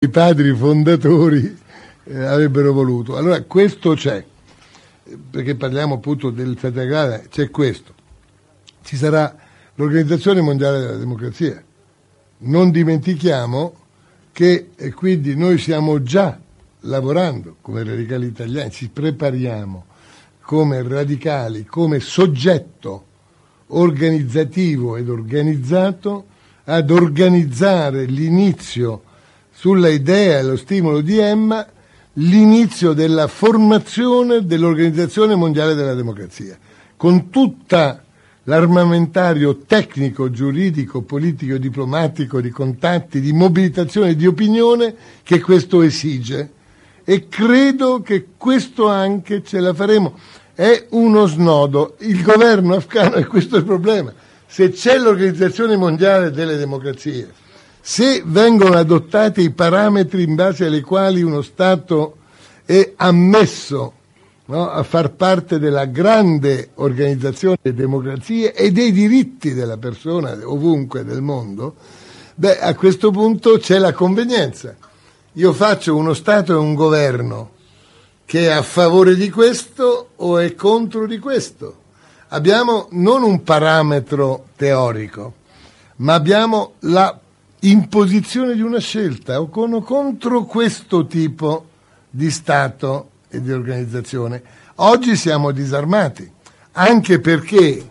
i padri fondatori avrebbero voluto. Allora questo c'è, perché parliamo appunto del satellitare, c'è questo. Ci sarà l'Organizzazione Mondiale della Democrazia. Non dimentichiamo che quindi noi stiamo già lavorando come radicali italiani, ci prepariamo come radicali, come soggetto organizzativo ed organizzato ad organizzare l'inizio, sulla idea e lo stimolo di Emma, l'inizio della formazione dell'Organizzazione Mondiale della Democrazia, con tutta l'armamentario tecnico, giuridico, politico, diplomatico, di contatti, di mobilitazione di opinione che questo esige. E credo che questo anche ce la faremo. È uno snodo. Il governo afghano, e questo è il problema, se c'è l'Organizzazione Mondiale delle Democrazie, se vengono adottati i parametri in base ai quali uno Stato è ammesso, no, a far parte della grande organizzazione delle democrazie e dei diritti della persona ovunque del mondo, a questo punto c'è la convenienza. Io faccio uno Stato e un governo che è a favore di questo o è contro di questo. Abbiamo non un parametro teorico, ma abbiamo la imposizione di una scelta, o contro questo tipo di Stato e di organizzazione. Oggi siamo disarmati, anche perché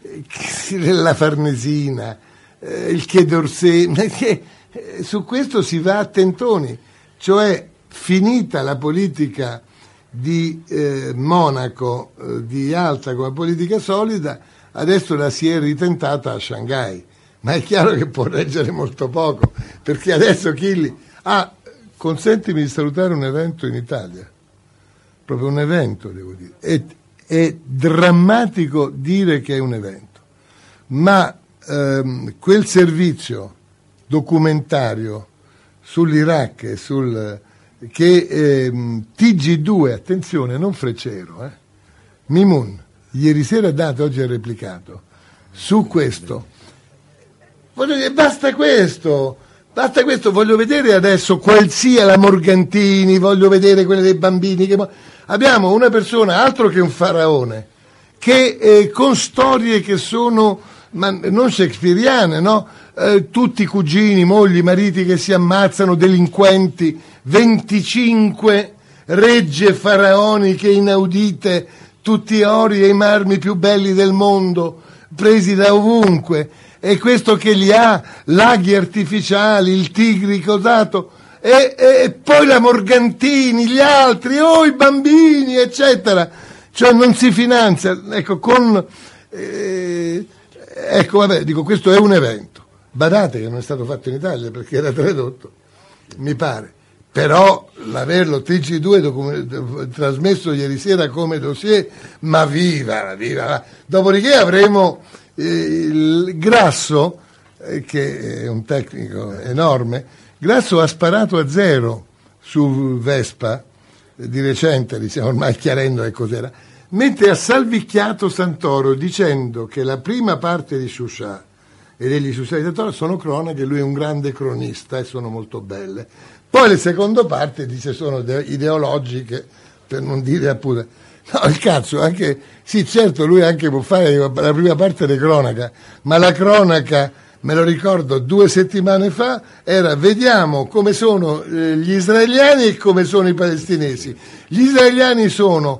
la Farnesina, il Quai d'Orsay, su questo si va a tentoni, cioè finita la politica di Monaco, di Alta come politica solida, adesso la si è ritentata a Shanghai, ma è chiaro che può reggere molto poco, perché adesso consentimi di salutare un evento in Italia, proprio un evento, devo dire, è drammatico dire che è un evento, ma quel servizio documentario sull'Iraq e TG2, attenzione, non Freccero, Mimun, ieri sera ha dato, oggi ha replicato, su questo. Voglio dire, basta questo, voglio vedere adesso qual sia la Morgantini, voglio vedere quelle dei bambini. Abbiamo una persona, altro che un faraone, che con storie che sono, ma non shakespeariane, no? Tutti cugini, mogli, mariti che si ammazzano, delinquenti, 25 regge faraoniche inaudite, tutti ori e i marmi più belli del mondo, presi da ovunque. E questo che li ha, laghi artificiali, il Tigri cosato, e poi la Morgantini, gli altri, i bambini, eccetera. Cioè non si finanzia, ecco, questo è un evento. Badate che non è stato fatto in Italia perché era tradotto, mi pare. Però l'averlo TG2 trasmesso ieri sera come dossier, ma viva. Dopodiché avremo il Grasso, che è un tecnico enorme. Grasso ha sparato a zero su Vespa di recente, li stiamo ormai chiarendo che cos'era, mentre ha salvicchiato Santoro dicendo che la prima parte di Sciuscià e degli Sciuscià di Santoro sono cronache, lui è un grande cronista e sono molto belle. Poi le seconde parti dice sono ideologiche, per non dire appunto. No, il cazzo, anche sì, certo, lui anche può fare la prima parte di cronaca, ma la cronaca, me lo ricordo 2 settimane fa, era vediamo come sono gli israeliani e come sono i palestinesi. Gli israeliani sono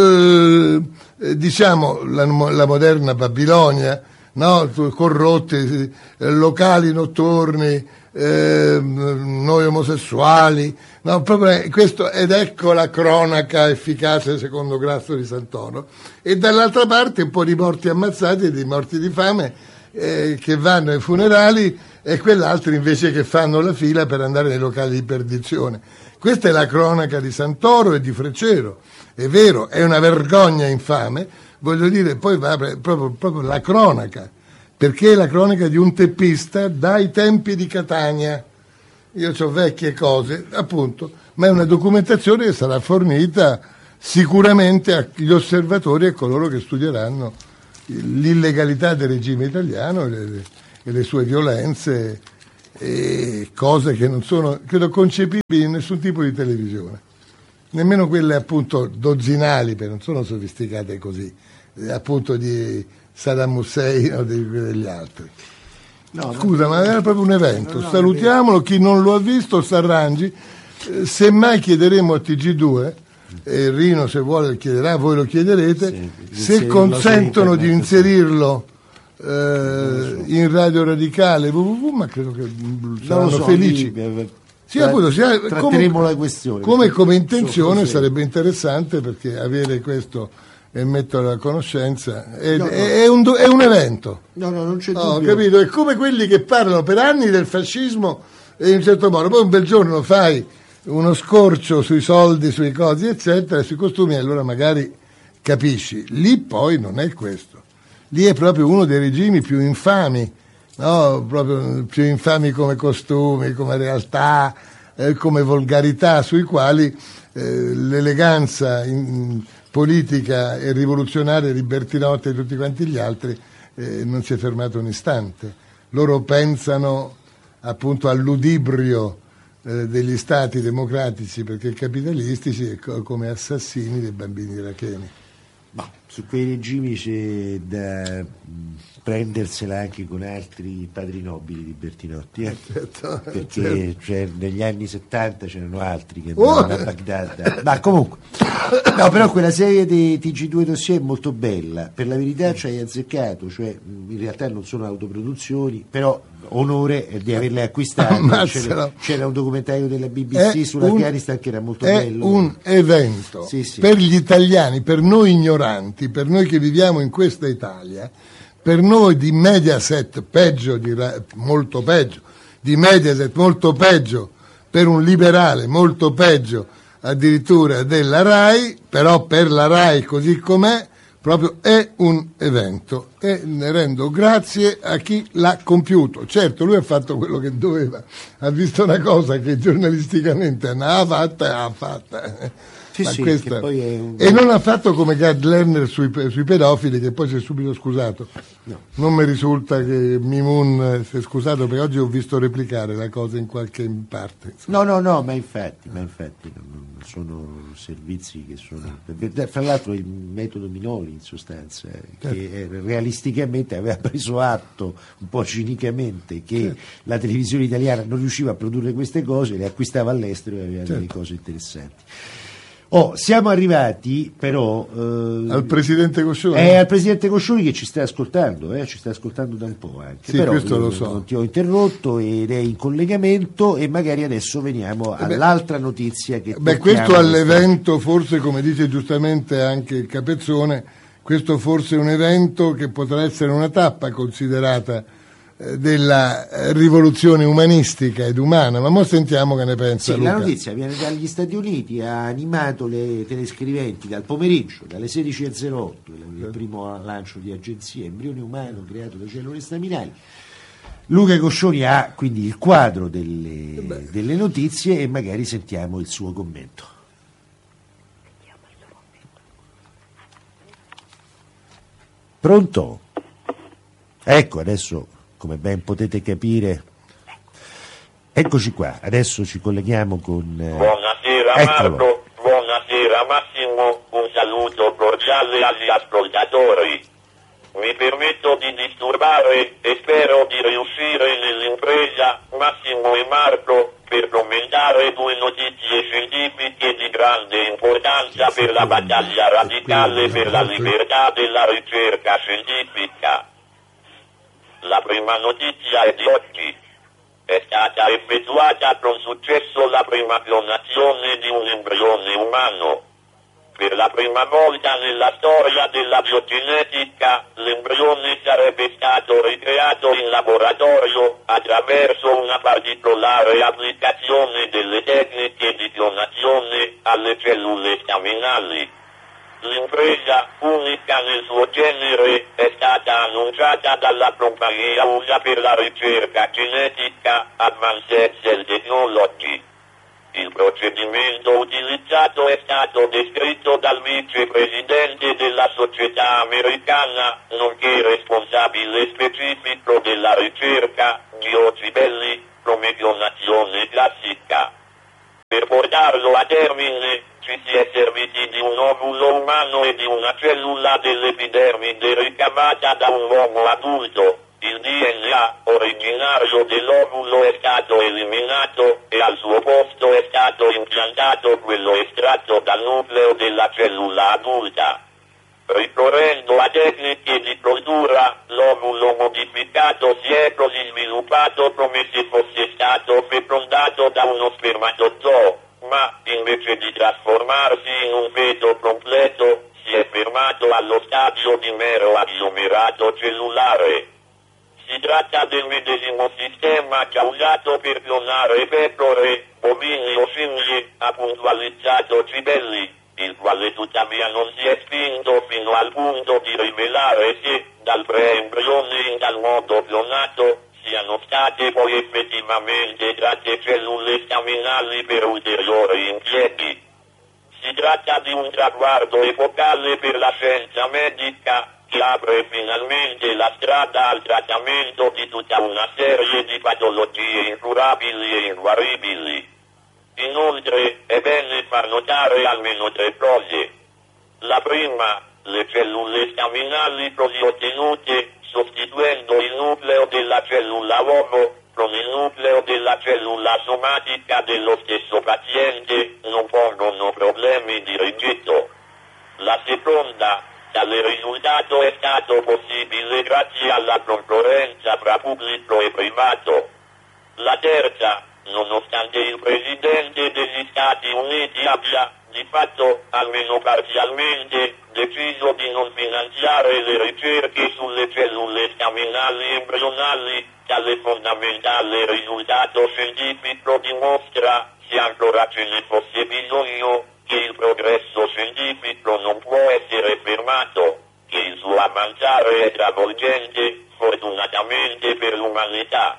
diciamo la moderna Babilonia, no? Corrotti, locali notturni, noi omosessuali, no, proprio questo, ed ecco la cronaca efficace secondo Grasso di Santoro. E dall'altra parte un po' di morti ammazzati e di morti di fame che vanno ai funerali, e quell'altro invece che fanno la fila per andare nei locali di perdizione. Questa è la cronaca di Santoro e di Freccero, è vero, è una vergogna infame, voglio dire, poi va proprio la cronaca, perché è la cronaca di un teppista dai tempi di Catania. Io ho vecchie cose, appunto, ma è una documentazione che sarà fornita sicuramente agli osservatori e a coloro che studieranno l'illegalità del regime italiano e le sue violenze cose che non sono, credo, concepibili in nessun tipo di televisione, nemmeno quelle appunto dozzinali, perché non sono sofisticate così, appunto di Saddam Hussein o degli altri. No, scusa, ma era proprio un evento. Salutiamolo, chi non lo ha visto s'arrangi. Semmai chiederemo a TG2, e Rino se vuole chiederà, voi lo chiederete, se consentono di inserirlo in Radio Radicale ma credo che saranno felici. Sì, appunto, tratteremo la questione. Come intenzione sarebbe interessante, perché avere questo e metterlo a conoscenza è un evento. Non c'è dubbio. Ho capito? È come quelli che parlano per anni del fascismo in un certo modo, poi un bel giorno fai uno scorcio sui soldi, sui cosi eccetera, sui costumi, allora magari capisci. Lì poi non è questo, lì è proprio uno dei regimi più infami, no? Proprio più infami come costumi, come realtà, come volgarità, sui quali l'eleganza politica e rivoluzionaria, Bertinotti e tutti quanti gli altri non si è fermato un istante. Loro pensano appunto al ludibrio degli stati democratici perché capitalistici come assassini dei bambini iracheni. Ma su quei regimi c'è da prendersela anche con altri padri nobili di Bertinotti, certo, perché Cioè, negli anni 70 c'erano altri che andavano a Baghdad, ma comunque no, però quella serie di TG2 dossier è molto bella, per la verità ci hai azzeccato, cioè in realtà non sono autoproduzioni, però onore di averle acquistate. C'era un documentario della BBC sull'Afghanistan che era molto bello. È un evento per gli italiani, per noi ignoranti, per noi che viviamo in questa Italia, per noi di Mediaset molto peggio, di Mediaset molto peggio, per un liberale molto peggio addirittura della RAI, però per la RAI così com'è proprio è un evento, e ne rendo grazie a chi l'ha compiuto. Certo, lui ha fatto quello che doveva, ha visto una cosa che giornalisticamente andava fatta. Questa... poi è e non ha fatto come Gad Lerner sui pedofili, che poi si è subito scusato. No. Non mi risulta che Mimoun si è scusato, perché oggi ho visto replicare la cosa in qualche parte. No, ma infatti non sono servizi che sono... Fra l'altro il metodo Minoli in sostanza, che realisticamente aveva preso atto un po' cinicamente che la televisione italiana non riusciva a produrre queste cose, le acquistava all'estero e aveva delle cose interessanti. Siamo arrivati però al Presidente Coscioni. Al Presidente Coscioni, che ci sta ascoltando da un po' anche. Sì, però questo lo so. Non ti ho interrotto ed è in collegamento, e magari adesso veniamo all'altra notizia che questo all'evento, forse come dice giustamente anche il Capezzone, questo forse è un evento che potrà essere una tappa considerata della rivoluzione umanistica ed umana, ma mo sentiamo che ne pensa Luca. La notizia viene dagli Stati Uniti, ha animato le telescriventi dal pomeriggio, dalle 16:08, il primo lancio di agenzia Embrione Umano creato da cellule staminali. Luca Coscioni ha quindi il quadro delle notizie e magari sentiamo il suo commento. Pronto? Ecco, adesso, come ben potete capire, eccoci qua, adesso ci colleghiamo con... Buonasera Marco, buonasera Massimo, un saluto cordiale agli ascoltatori. Mi permetto di disturbare e spero di riuscire nell'impresa Massimo e Marco per commentare due notizie scientifiche di grande importanza per la battaglia radicale per la libertà della ricerca scientifica. La prima notizia è di oggi. È stata effettuata con successo la prima clonazione di un embrione umano. Per la prima volta nella storia della biogenetica, l'embrione sarebbe stato ricreato in laboratorio attraverso una particolare applicazione delle tecniche di clonazione alle cellule staminali. L'impresa, unica nel suo genere, è stata annunciata dalla compagnia USA per la ricerca genetica Advanced Cell Technology. Il procedimento utilizzato è stato descritto dal vicepresidente della società americana, nonché responsabile specifico della ricerca, Gio Cibelli, promethionazione classica. Per portarlo a termine ci si è serviti di un ovulo umano e di una cellula dell'epidermide ricavata da un uomo adulto. Il DNA originario dell'ovulo è stato eliminato e al suo posto è stato impiantato quello estratto dal nucleo della cellula adulta. Ricorrendo a tecniche di cultura, l'ovulo modificato si è così sviluppato come se fosse stato fecondato da uno spermatozoo, ma invece di trasformarsi in un feto completo, si è fermato allo stadio di mero agglomerato cellulare. Si tratta del medesimo sistema già usato per clonare pecore, bovini o scimmie, ha puntualizzato Cibelli, il quale tuttavia non si è spinto fino al punto di rivelare se, dal preembrione in tal modo clonato, siano state poi effettivamente tratte cellule staminali per ulteriori impieghi. Si tratta di un traguardo epocale per la scienza medica, che apre finalmente la strada al trattamento di tutta una serie di patologie incurabili e inguaribili. Inoltre è bene far notare almeno 3 cose. La prima, le cellule staminali così ottenute, sostituendo il nucleo della cellula uovo con il nucleo della cellula somatica dello stesso paziente, non pongono problemi di rigetto. La seconda, tale risultato è stato possibile grazie alla concorrenza tra pubblico e privato. La terza, nonostante il Presidente degli Stati Uniti abbia, di fatto, almeno parzialmente, deciso di non finanziare le ricerche sulle cellule staminali embrionali, tale fondamentale risultato scientifico dimostra, se ancora ce ne fosse bisogno, che il progresso scientifico non può essere fermato, che il suo avanzare è travolgente, fortunatamente per l'umanità.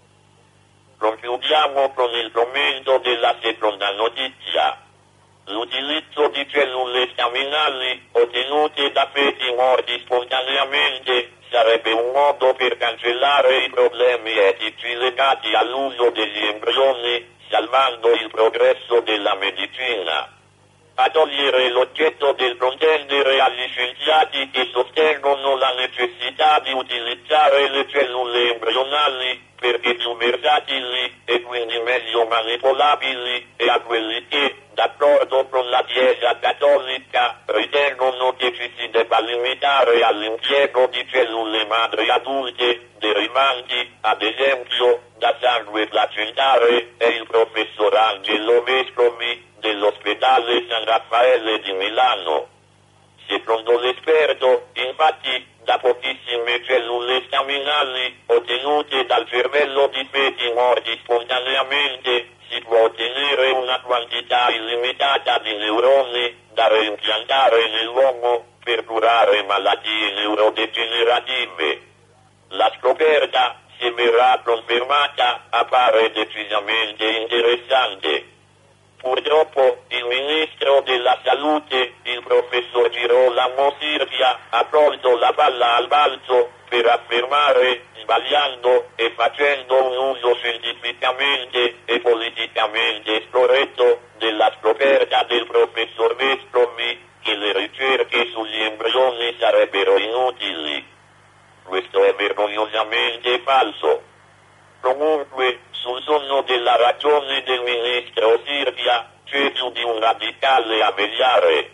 Concludiamo con il commento della seconda notizia. L'utilizzo di cellule staminali ottenute da feti morti spontaneamente sarebbe un modo per cancellare i problemi etici legati all'uso degli embrioni, salvando il progresso della medicina. A togliere l'oggetto del contendere agli scienziati che sostengono la necessità di utilizzare le cellule embrionali perché più versatili e quindi meglio manipolabili, e a quelli che, d'accordo con la Chiesa cattolica, ritengono che ci si debba limitare all'impiego di cellule madri adulte derivanti, ad esempio, da sangue placentare, è il professor Angelo Vescovi dell'ospedale San Raffaele di Milano. Secondo l'esperto, infatti, da pochissime cellule staminali ottenute dal cervello di feti morti spontaneamente si può ottenere una quantità illimitata di neuroni da reimpiantare nell'uomo per curare malattie neurodegenerative. La scoperta, se verrà confermata, appare decisamente interessante. Purtroppo il ministro della salute, il professor Girolamo Sirchia, ha colto la palla al balzo per affermare, sbagliando e facendo un uso scientificamente e politicamente scorretto della scoperta del professor Vescovi, che le ricerche sugli embrioni sarebbero inutili. Questo è vergognosamente falso. Comunque, sul sonno della ragione del ministro Sirchia c'è più di un radicale a vegliare.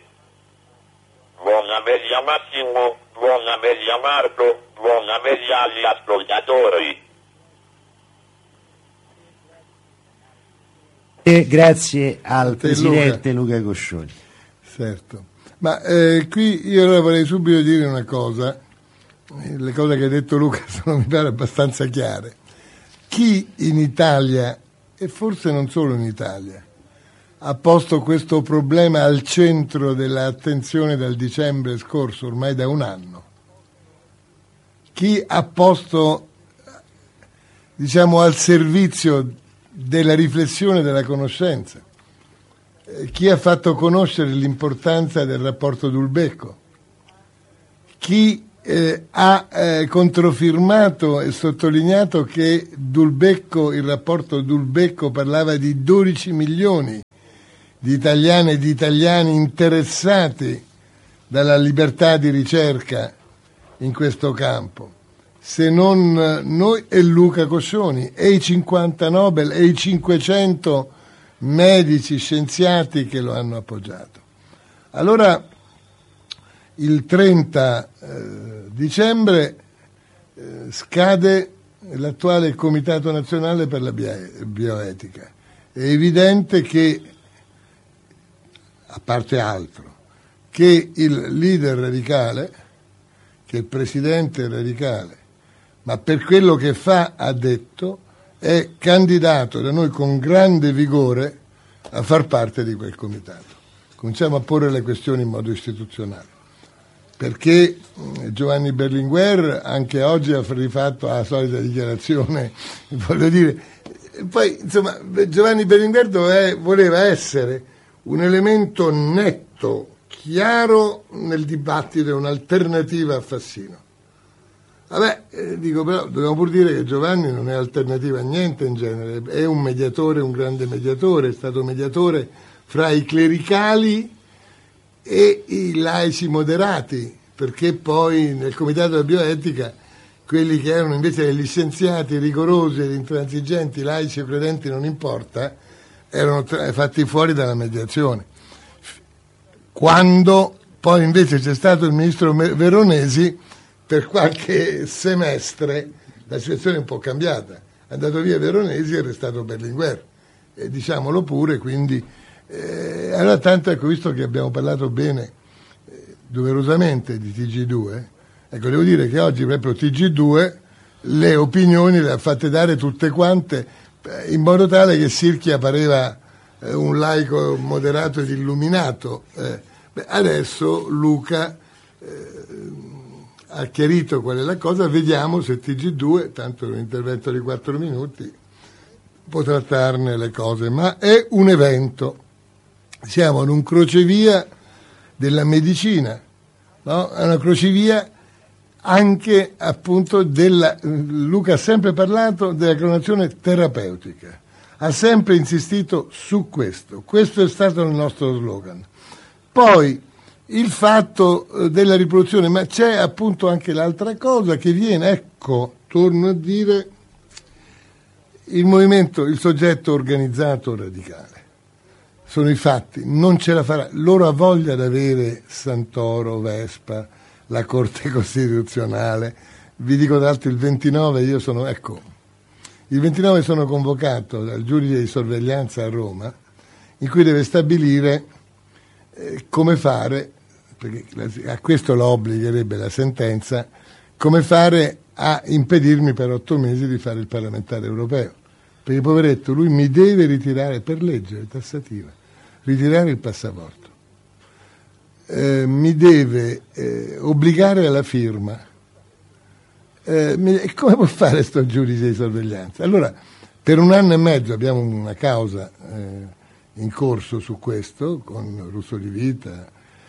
Buona veglia Massimo, buona veglia Marco, buona veglia agli ascoltatori. E grazie al presidente Luca Coscioni. Certo. Ma qui io allora vorrei subito dire una cosa. Le cose che ha detto Luca sono, mi pare, abbastanza chiare. Chi in Italia, e forse non solo in Italia, ha posto questo problema al centro dell'attenzione dal dicembre scorso, ormai da un anno? Chi ha posto, diciamo, al servizio della riflessione e della conoscenza? Chi ha fatto conoscere l'importanza del rapporto Dulbecco? Chi ha controfirmato e sottolineato che il rapporto Dulbecco parlava di 12 milioni di italiane e di italiani interessati dalla libertà di ricerca in questo campo, se non noi e Luca Coscioni e i 50 Nobel e i 500 medici, scienziati che lo hanno appoggiato. Allora il 30 dicembre scade l'attuale Comitato Nazionale per la Bioetica. È evidente che, a parte altro, che il leader radicale, che il presidente radicale, ma per quello che fa ha detto, è candidato da noi con grande vigore a far parte di quel comitato. Cominciamo a porre le questioni in modo istituzionale, perché Giovanni Berlinguer anche oggi ha rifatto la solita dichiarazione, voglio dire, poi insomma Giovanni Berlinguer voleva essere un elemento netto, chiaro nel dibattito, un'alternativa a Fassino. Vabbè, dico però, dobbiamo pur dire che Giovanni non è alternativa a niente in genere, è un mediatore, un grande mediatore, è stato mediatore fra i clericali e i laici moderati, perché poi nel Comitato della Bioetica quelli che erano invece degli scienziati rigorosi ed intransigenti, laici e credenti non importa, erano fatti fuori dalla mediazione. Quando poi invece c'è stato il ministro Veronesi, per qualche semestre la situazione è un po' cambiata, è andato via Veronesi e è restato Berlinguer, e diciamolo pure, quindi allora tanto, ecco, visto che abbiamo parlato bene doverosamente di TG2, ecco, devo dire che oggi proprio TG2 le opinioni le ha fatte dare tutte quante in modo tale che Sirchia pareva un laico moderato ed illuminato. Adesso Luca ha chiarito qual è la cosa, vediamo se TG2, tanto è un intervento di 4 minuti, può trattarne le cose, ma è un evento. Siamo in un crocevia della medicina, no? È una crocevia anche appunto Luca ha sempre parlato della clonazione terapeutica, ha sempre insistito su questo è stato il nostro slogan. Poi il fatto della riproduzione, ma c'è appunto anche l'altra cosa che viene, ecco, torno a dire, il movimento, il soggetto organizzato radicale. Sono i fatti, non ce la farà. Loro ha voglia di avere Santoro, Vespa, la Corte Costituzionale. Vi dico tra l'altro il 29 il 29 sono convocato dal giudice di sorveglianza a Roma, in cui deve stabilire come fare, perché a questo lo obbligherebbe la sentenza, come fare a impedirmi per 8 mesi di fare il parlamentare europeo. Perché poveretto, lui mi deve ritirare, per legge tassativa, ritirare il passaporto, mi deve obbligare alla firma. Come può fare sto giudice di sorveglianza? Allora, per 1 anno e mezzo abbiamo una causa in corso su questo, con Russo di Vita.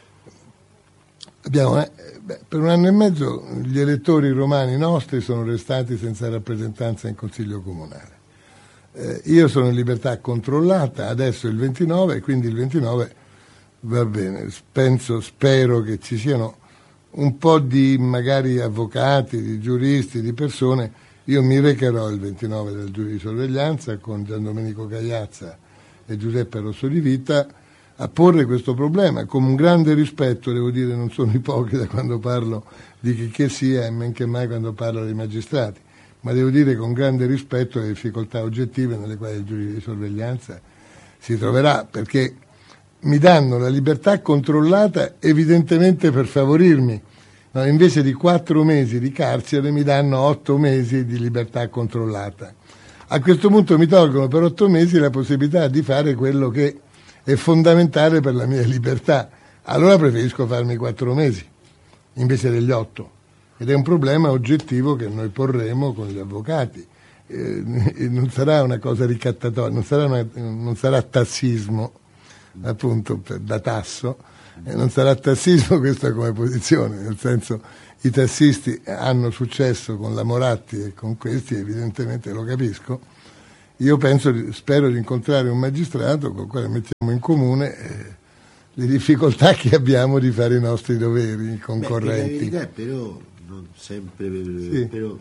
Per 1 anno e mezzo gli elettori romani nostri sono restati senza rappresentanza in Consiglio Comunale. Io sono in libertà controllata, adesso è il 29, quindi il 29 va bene. Spero che ci siano un po' di magari avvocati, di giuristi, di persone. Io mi recherò il 29 dal giudice di sorveglianza con Giandomenico Cagliazza e Giuseppe Rosso di Vita a porre questo problema con un grande rispetto, devo dire, non sono ipocrita quando parlo di che sia e men che mai quando parlo dei magistrati, ma devo dire con grande rispetto le difficoltà oggettive nelle quali il giudice di sorveglianza si troverà, perché mi danno la libertà controllata evidentemente per favorirmi, no? Invece di 4 mesi di carcere mi danno 8 mesi di libertà controllata. A questo punto mi tolgono per 8 mesi la possibilità di fare quello che è fondamentale per la mia libertà. Allora preferisco farmi 4 mesi invece degli 8. Ed è un problema oggettivo che noi porremo con gli avvocati. Non sarà una cosa ricattatoria, non sarà tassismo, appunto, da tasso, Non sarà tassismo questa come posizione, nel senso i tassisti hanno successo con la Moratti e con questi, evidentemente lo capisco. Io spero di incontrare un magistrato con il quale mettiamo in comune le difficoltà che abbiamo di fare i nostri doveri concorrenti. La verità, però, non sempre, sì. Però,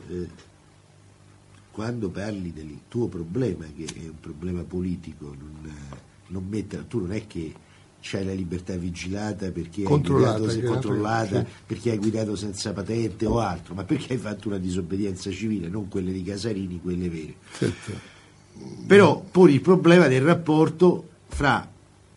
quando parli del tuo problema, che è un problema politico, tu non è che c'hai la libertà vigilata perché controllata sì. perché hai guidato senza patente o altro, ma perché hai fatto una disobbedienza civile, non quelle di Casarini, quelle vere. Certo. Però poni il problema del rapporto fra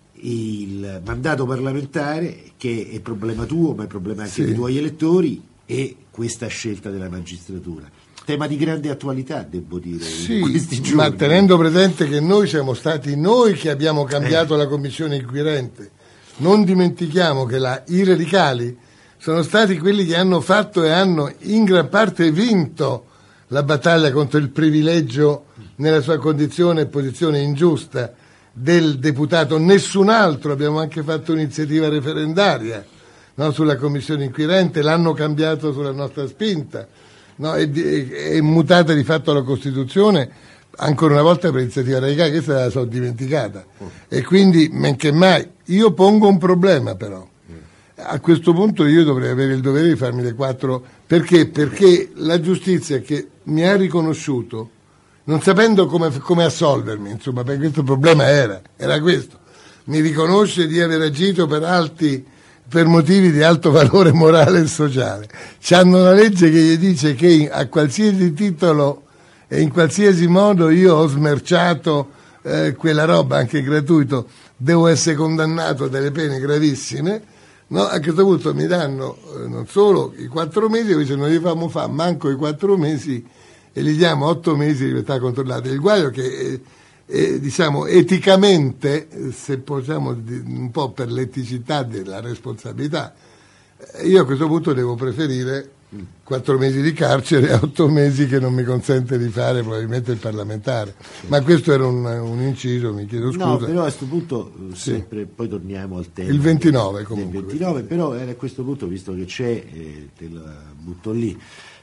il mandato parlamentare, che è problema tuo ma è problema anche dei tuoi elettori, e questa scelta della magistratura. Tema di grande attualità, devo dire, in questi giorni. Ma tenendo presente che noi siamo stati noi che abbiamo cambiato la commissione inquirente, non dimentichiamo che i radicali sono stati quelli che hanno fatto e hanno in gran parte vinto la battaglia contro il privilegio nella sua condizione e posizione ingiusta del deputato. Nessun altro, abbiamo anche fatto un'iniziativa referendaria, no, sulla commissione inquirente, l'hanno cambiato sulla nostra spinta. No, è mutata di fatto la Costituzione ancora una volta per iniziativa radicale, questa la so dimenticata. E quindi, men che mai, io pongo un problema però. A questo punto io dovrei avere il dovere di farmi le 4. Perché la giustizia che mi ha riconosciuto, non sapendo come assolvermi, insomma, perché questo problema era questo, mi riconosce di aver agito per motivi di alto valore morale e sociale. C'hanno una legge che gli dice che a qualsiasi titolo e in qualsiasi modo io ho smerciato quella roba, anche gratuito, devo essere condannato a delle pene gravissime. No, a questo punto mi danno non solo i 4 mesi, invece non gli fanno fare manco i 4 mesi e gli diamo 8 mesi di libertà controllata. Il guaio che diciamo eticamente, se possiamo un po' per l'eticità della responsabilità, io a questo punto devo preferire 4 mesi di carcere a 8 mesi che non mi consente di fare probabilmente il parlamentare. Ma questo era un inciso, mi chiedo scusa. No, però a questo punto sempre poi torniamo al tema. Il 29 comunque. Il 29, però a questo punto, visto che c'è, te la butto lì.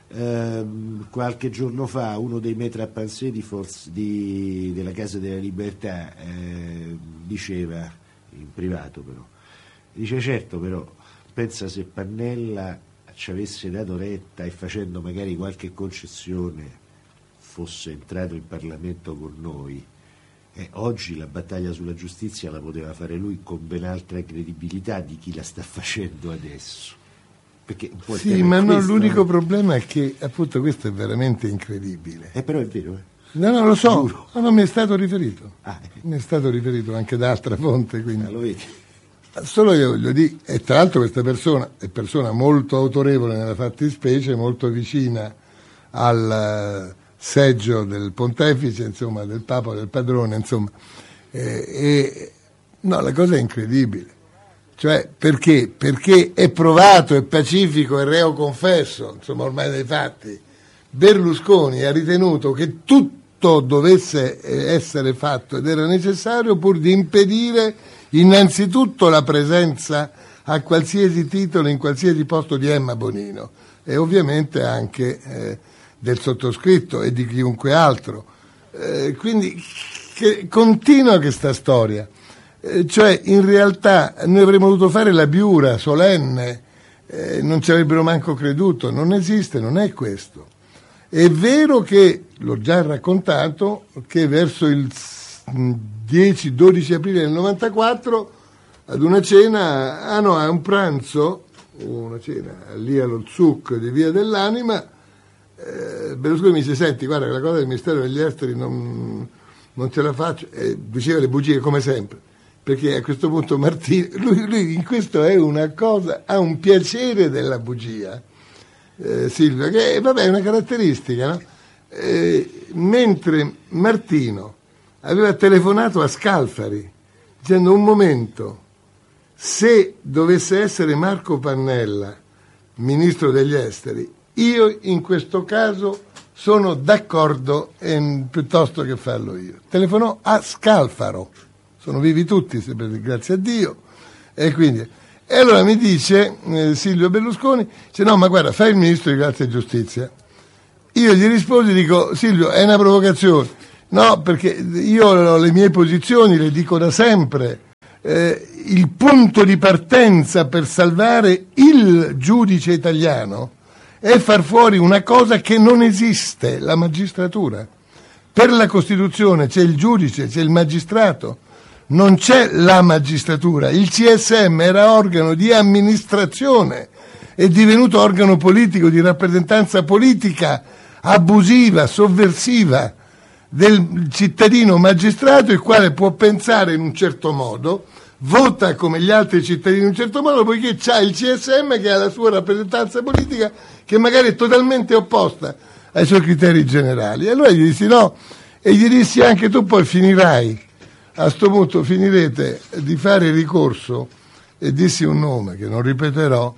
Qualche giorno fa uno dei maître à penser della Casa della Libertà diceva, in privato però, dice certo, però pensa se Pannella ci avesse dato retta e facendo magari qualche concessione fosse entrato in Parlamento con noi, oggi la battaglia sulla giustizia la poteva fare lui con ben altra credibilità di chi la sta facendo adesso. Sì, ma no, l'unico problema è che appunto questo è veramente incredibile. Però è vero. No, non lo so, no, mi è stato riferito. Mi è stato riferito anche da altra fonte, quindi. Lo vedi. Solo io voglio dire, e tra l'altro questa persona è persona molto autorevole nella fattispecie, molto vicina al seggio del pontefice, insomma, del Papa, del padrone, insomma. No, la cosa è incredibile. Cioè, perché? Perché è provato, è pacifico, è reo confesso, insomma, ormai dai fatti. Berlusconi ha ritenuto che tutto dovesse essere fatto ed era necessario pur di impedire innanzitutto la presenza a qualsiasi titolo, in qualsiasi posto di Emma Bonino e ovviamente anche del sottoscritto e di chiunque altro. Quindi continua questa storia. Cioè, in realtà noi avremmo dovuto fare la biura solenne, non ci avrebbero manco creduto, non esiste, non è questo. È vero che, l'ho già raccontato, che verso il 10-12 aprile del 94, ad una cena, a un pranzo, una cena lì allo Zuc di Via dell'Anima, Berlusconi mi dice, senti, guarda, la cosa del Ministero degli Esteri non ce la faccio, diceva le bugie come sempre. Perché a questo punto Martino, lui in questo è una cosa, ha un piacere della bugia, Silvia, che vabbè è una caratteristica, no? Mentre Martino aveva telefonato a Scalfari dicendo un momento, se dovesse essere Marco Pannella ministro degli esteri, io in questo caso sono d'accordo piuttosto che farlo io. Telefonò a Scalfaro. Sono vivi tutti, grazie a Dio, e quindi E allora mi dice Silvio Berlusconi, dice no, ma guarda, fai il ministro di Grazia e Giustizia. Io gli rispondo e dico, Silvio, è una provocazione. No, perché io le mie posizioni le dico da sempre. Il punto di partenza per salvare il giudice italiano è far fuori una cosa che non esiste, la magistratura. Per la Costituzione c'è il giudice, c'è il magistrato, non c'è la magistratura. Il CSM era organo di amministrazione, è divenuto organo politico di rappresentanza politica abusiva, sovversiva del cittadino magistrato, il quale può pensare in un certo modo, vota come gli altri cittadini in un certo modo, poiché c'ha il CSM che ha la sua rappresentanza politica che magari è totalmente opposta ai suoi criteri generali. E allora gli dissi no, e gli dissi anche tu poi finirai, a sto punto finirete di fare ricorso, e dissi un nome che non ripeterò,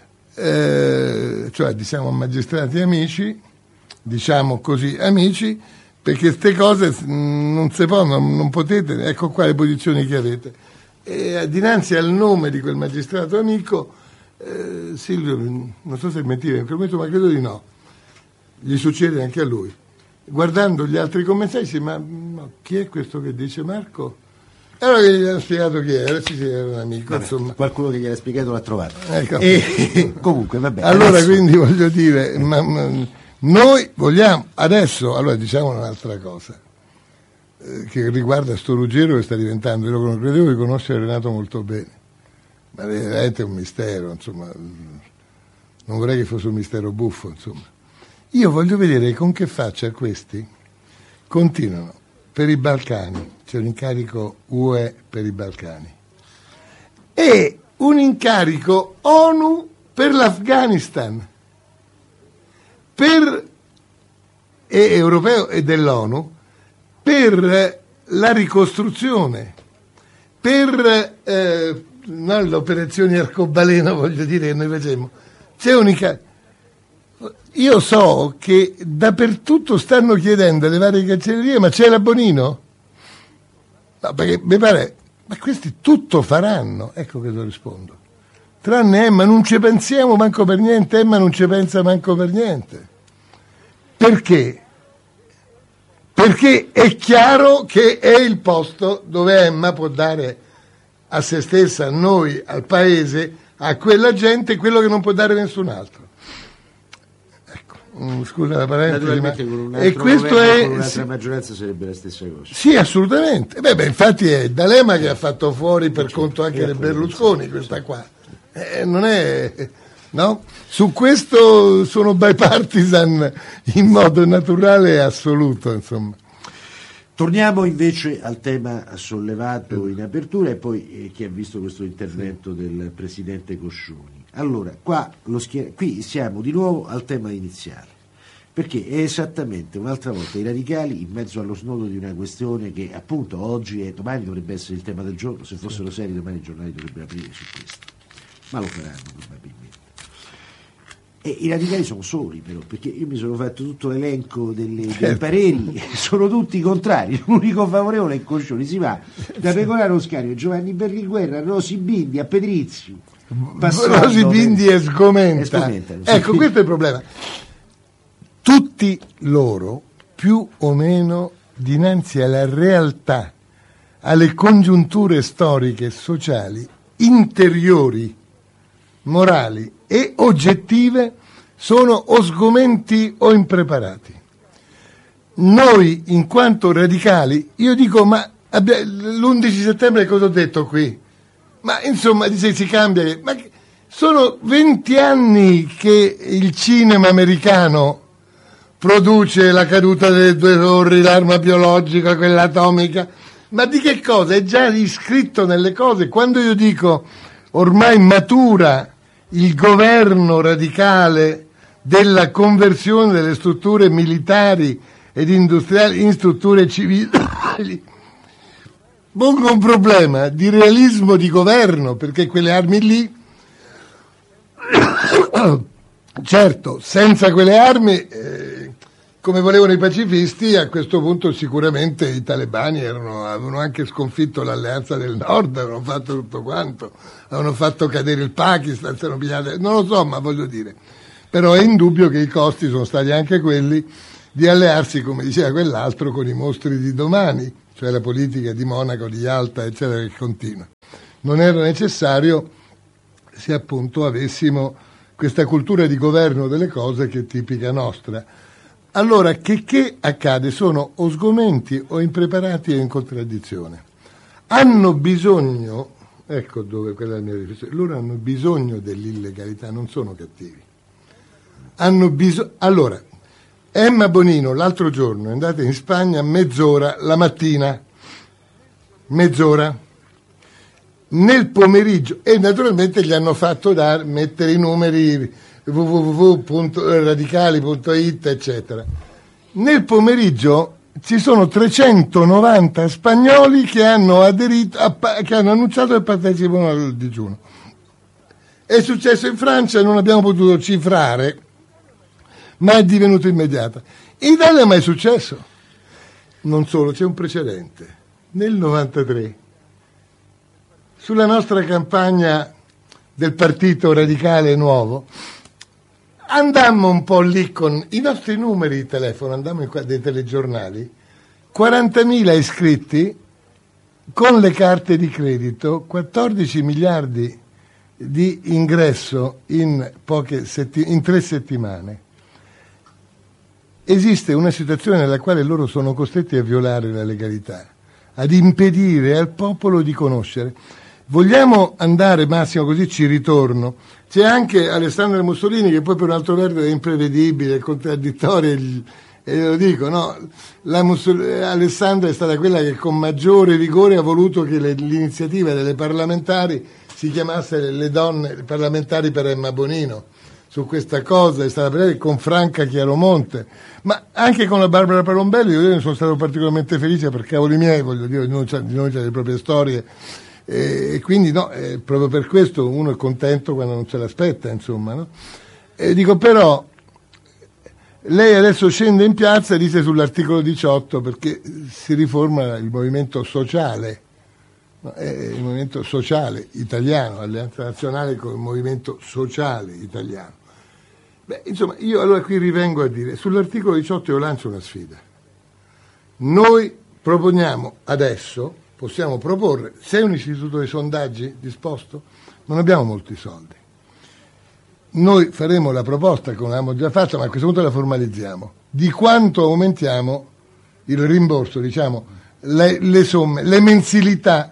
cioè diciamo magistrati amici, diciamo così amici, perché queste cose non si possono, non potete, ecco qua le posizioni che avete. E dinanzi al nome di quel magistrato amico, Silvio, non so se mentiva in quel momento, ma credo di no, gli succede anche a lui. Guardando gli altri commensali, dice, ma chi è questo che dice Marco? E allora gli hanno spiegato chi era, sì, era un amico. Vabbè, insomma. Qualcuno che gliel'ha spiegato l'ha trovato. Ecco. E comunque, vabbè. Allora, adesso... quindi voglio dire, noi vogliamo, adesso, allora diciamo un'altra cosa, che riguarda sto Ruggero che sta diventando, io lo credevo di conoscere Renato molto bene, ma è veramente un mistero, insomma, non vorrei che fosse un mistero buffo, insomma. Io voglio vedere con che faccia questi continuano per i Balcani, c'è un incarico UE per i Balcani, e un incarico ONU per l'Afghanistan, e europeo e dell'ONU, per la ricostruzione, per no, le operazioni arcobaleno, voglio dire, che noi facciamo. C'è unica. Io so che dappertutto stanno chiedendo alle varie cancellerie, ma c'è la Bonino? No, perché mi pare, ma questi tutto faranno, ecco che lo rispondo. Tranne Emma, non ci pensiamo manco per niente, Emma non ci pensa manco per niente. Perché? Perché è chiaro che è il posto dove Emma può dare a se stessa, a noi, al paese, a quella gente, quello che non può dare nessun altro. Ecco, scusa la parentesi, naturalmente ma... con un e altro questo governo, è... con un'altra maggioranza sarebbe la stessa cosa. Sì, assolutamente. Beh, infatti è D'Alema che ha fatto fuori per conto anche del Berlusconi questa qua. Non è... No? Su questo sono bipartisan in modo naturale e assoluto, insomma. Torniamo invece al tema sollevato in apertura e poi chi ha visto questo intervento del presidente Coscioni. Allora, qui siamo di nuovo al tema iniziale, perché è esattamente un'altra volta i radicali in mezzo allo snodo di una questione che appunto oggi e domani dovrebbe essere il tema del giorno, se fossero seri domani i giornali dovrebbero aprire su questo, ma lo faranno probabilmente. E i radicali sono soli però, perché io mi sono fatto tutto l'elenco dei pareri, sono tutti contrari, l'unico favorevole è Coscioni, si va da Pecoraro Scario, Giovanni Berlinguer, Rosi Bindi a Pedrizio. Rosi Bindi e sgomenta. Ecco, questo è il problema. Tutti loro, più o meno, dinanzi alla realtà, alle congiunture storiche e sociali, interiori, morali e oggettive, sono o sgomenti o impreparati. Noi, in quanto radicali, io dico, ma l'11 settembre cosa ho detto qui? Ma insomma, si cambia, ma sono 20 anni che il cinema americano produce la caduta delle due torri, l'arma biologica, quella atomica, ma di che cosa? È già iscritto nelle cose. Quando io dico ormai matura il governo radicale della conversione delle strutture militari ed industriali in strutture civili, pongo un problema di realismo di governo, perché quelle armi lì, certo, senza quelle armi come volevano i pacifisti, a questo punto sicuramente i talebani avevano anche sconfitto l'Alleanza del Nord, avevano fatto tutto quanto, avevano fatto cadere il Pakistan, se non pigliate, non lo so, ma voglio dire. Però è indubbio che i costi sono stati anche quelli di allearsi, come diceva quell'altro, con i mostri di domani, cioè la politica di Monaco, di Yalta, eccetera, che continua. Non era necessario se appunto avessimo questa cultura di governo delle cose che è tipica nostra. Allora, che accade? Sono o sgomenti o impreparati e in contraddizione. Hanno bisogno, ecco dove quella è la mia riflessione, loro hanno bisogno dell'illegalità, non sono cattivi. Allora, Emma Bonino l'altro giorno è andata in Spagna mezz'ora la mattina, mezz'ora. Nel pomeriggio, e naturalmente gli hanno fatto mettere i numeri www.radicali.it, eccetera. Nel pomeriggio ci sono 390 spagnoli che hanno aderito, che hanno annunciato che partecipano al digiuno. È successo in Francia, non abbiamo potuto cifrare, ma è divenuto immediata. In Italia mai è successo? Non solo, c'è un precedente. Nel 93, sulla nostra campagna del Partito Radicale Nuovo, andammo un po' lì con i nostri numeri di telefono, andammo dei telegiornali, 40.000 iscritti con le carte di credito, 14 miliardi di ingresso in 3 settimane. Esiste una situazione nella quale loro sono costretti a violare la legalità, ad impedire al popolo di conoscere. Vogliamo andare, Massimo, così ci ritorno. C'è anche Alessandra Mussolini, che poi per un altro verso è imprevedibile, contraddittoria, e lo dico, no? Alessandra è stata quella che con maggiore vigore ha voluto che l'iniziativa delle parlamentari si chiamasse le donne parlamentari per Emma Bonino. Su questa cosa è stata presa con Franca Chiaromonte, ma anche con la Barbara Parombelli. Io ne sono stato particolarmente felice, per cavoli miei, voglio dire, di noi c'ha le proprie storie, e quindi no, proprio per questo uno è contento quando non se l'aspetta, insomma, no? Dico, però lei adesso scende in piazza e dice sull'articolo 18 perché si riforma il movimento sociale, no? Il movimento sociale italiano, Alleanza Nazionale con il movimento sociale italiano. Beh, insomma, io allora qui rivengo a dire, sull'articolo 18 io lancio una sfida. Noi proponiamo adesso, possiamo proporre, se è un istituto di sondaggi disposto, non abbiamo molti soldi. Noi faremo la proposta, come abbiamo già fatto, ma a questo punto la formalizziamo, di quanto aumentiamo il rimborso, diciamo, le somme, le mensilità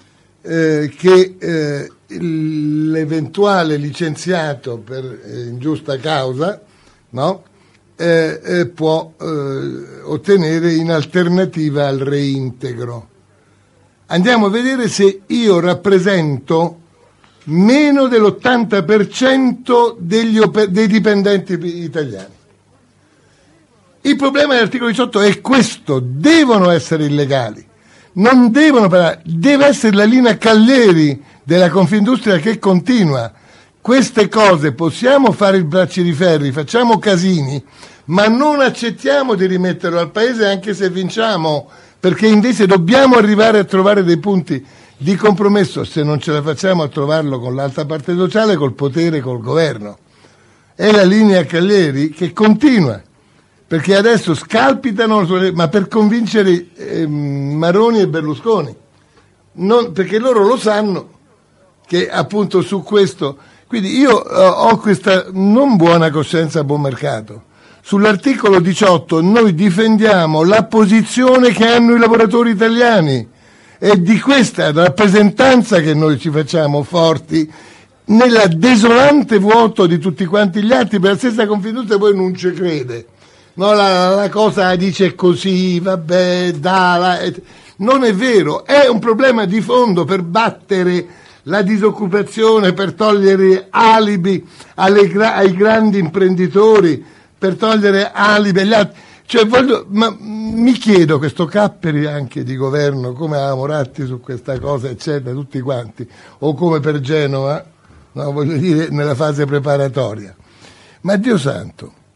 che l'eventuale licenziato per ingiusta causa, no? Può ottenere in alternativa al reintegro. Andiamo a vedere se io rappresento meno dell'80% dei dipendenti italiani. Il problema dell'articolo 18 è questo: devono essere illegali, non devono parlare, deve essere la linea Calleri della Confindustria che continua. Queste cose possiamo fare il bracci di ferri, facciamo casini, ma non accettiamo di rimetterlo al paese anche se vinciamo, perché invece dobbiamo arrivare a trovare dei punti di compromesso, se non ce la facciamo a trovarlo con l'altra parte sociale, col potere, col governo. È la linea Calleri che continua, perché adesso scalpitano, ma per convincere Maroni e Berlusconi, perché loro lo sanno che appunto su questo. Quindi io ho questa non buona coscienza a buon mercato. Sull'articolo 18 noi difendiamo la posizione che hanno i lavoratori italiani, è di questa rappresentanza che noi ci facciamo forti nella desolante vuoto di tutti quanti gli altri. Per la stessa Confindustria poi non ci crede, no, la cosa dice così, vabbè, non è vero, è un problema di fondo per battere la disoccupazione, per togliere alibi ai grandi imprenditori, per togliere alibi agli altri. Cioè, ma mi chiedo, questo Capperi anche di governo, come a Moratti su questa cosa, eccetera, tutti quanti, o come per Genova, no, voglio dire, nella fase preparatoria. Ma Dio santo,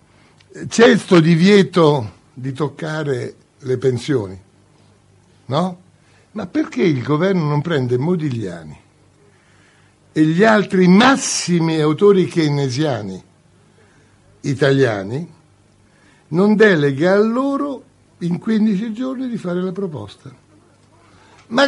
c'è sto divieto di toccare le pensioni, no? Ma perché il governo non prende Modigliani e gli altri massimi autori keynesiani italiani, non delega a loro in 15 giorni di fare la proposta? Ma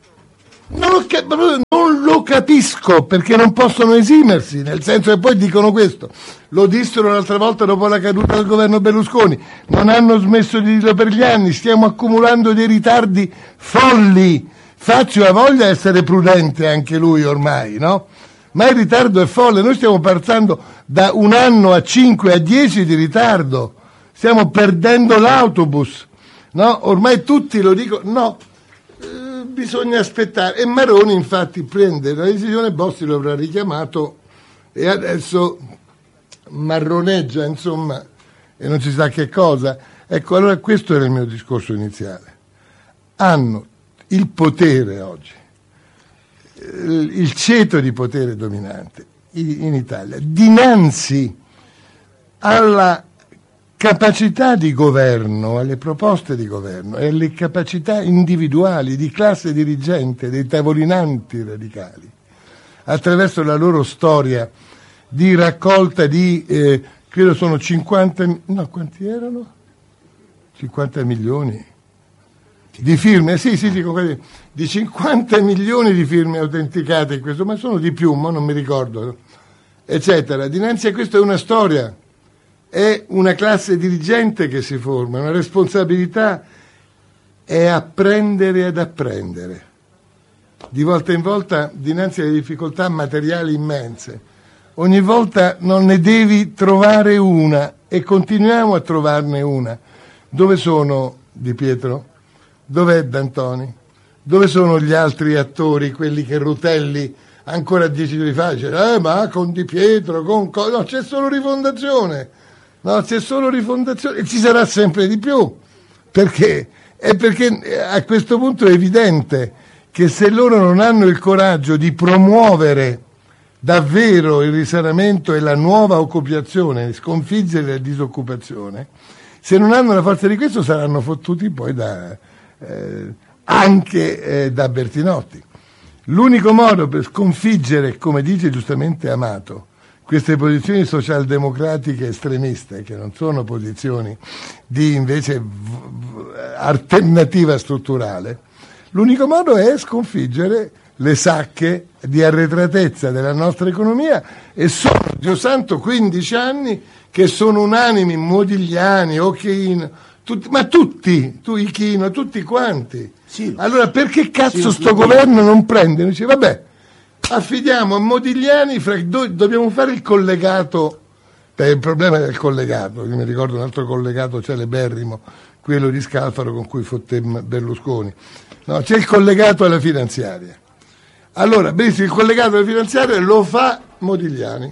non lo capisco, perché non possono esimersi, nel senso che poi dicono questo, lo dissero l'altra volta dopo la caduta del governo Berlusconi, non hanno smesso di dirlo per gli anni, stiamo accumulando dei ritardi folli. Faccio a voglia essere prudente anche lui ormai, no? Ma il ritardo è folle, noi stiamo passando da 1 anno a 5 a 10 di ritardo, stiamo perdendo l'autobus, no? Ormai tutti lo dicono, no, bisogna aspettare. E Maroni infatti prende la decisione, Bossi lo avrà richiamato e adesso marroneggia, insomma, e non si sa che cosa. Ecco, allora questo era il mio discorso iniziale. Hanno il potere oggi, il ceto di potere dominante in Italia, dinanzi alla capacità di governo, alle proposte di governo e alle capacità individuali di classe dirigente, dei tavolinanti radicali, attraverso la loro storia di raccolta di, credo sono 50, no, quanti erano? 50 milioni di firme, sì, di 50 milioni di firme autenticate in questo, ma sono di più, ma non mi ricordo, eccetera. Dinanzi a questo è una storia, è una classe dirigente che si forma, una responsabilità, è apprendere ad apprendere, di volta in volta, dinanzi alle difficoltà materiali immense. Ogni volta non ne devi trovare una, e continuiamo a trovarne una. Dove sono Di Pietro? Dov'è D'Antoni? Dove sono gli altri attori, quelli che Rutelli ancora 10 giorni fa dice, ma con Di Pietro, no, c'è solo Rifondazione, no, c'è solo Rifondazione, e ci sarà sempre di più. Perché? È perché a questo punto è evidente che se loro non hanno il coraggio di promuovere davvero il risanamento e la nuova occupazione, sconfiggere la disoccupazione, se non hanno la forza di questo saranno fottuti poi anche da Bertinotti. L'unico modo per sconfiggere, come dice giustamente Amato, queste posizioni socialdemocratiche estremiste, che non sono posizioni di invece alternativa strutturale, l'unico modo è sconfiggere le sacche di arretratezza della nostra economia, e sono, Dio santo, 15 anni che sono unanimi, Modigliani, Occhino, tutti, Ichino, tutti quanti. Sì. Allora perché cazzo sto governo non prende? Dice, vabbè, affidiamo a Modigliani, dobbiamo fare il collegato, il problema del collegato, io mi ricordo un altro collegato celeberrimo, quello di Scalfaro con cui fotté Berlusconi, no, c'è il collegato alla finanziaria. Allora, benissimo, il collegato alla finanziaria lo fa Modigliani,